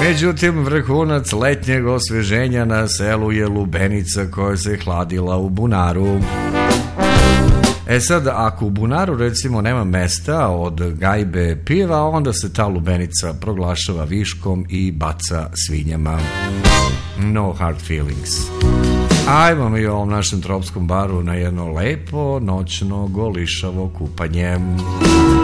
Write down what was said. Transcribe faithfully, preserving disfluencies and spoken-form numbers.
Međutim, vrhunac letnjeg osveženja na selu je lubenica koja se hladila u bunaru. E sad, ako u bunaru recimo nema mesta od gajbe piva, onda se ta lubenica proglašava viškom i baca svinjama. No hard feelings. Ajmo mi u ovom našem tropskom baru na jedno lepo noćno golišavo kupanje.